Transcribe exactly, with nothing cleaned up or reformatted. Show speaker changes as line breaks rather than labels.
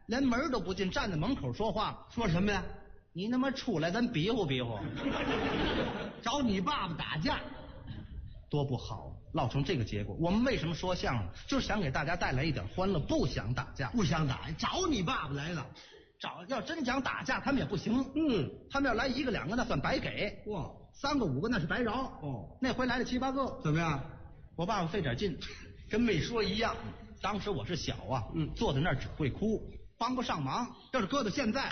连门都不进，站在门口说话。
说什么呀？
你他妈出来，咱比划比划。
找你爸爸打架，
多不好，落成这个结果。我们为什么说相声，就是想给大家带来一点欢乐，不想打架，
不想打，找你爸爸来了。
找要真讲打架，他们也不行。
嗯，
他们要来一个两个，那算白给。
哇，
三个五个那是白饶。
哦，
那回来了七八个，
怎么样？
我爸爸费点劲，
跟没说一样。
当时我是小啊，
嗯，
坐在那儿只会哭，帮不上忙。要是搁到现在，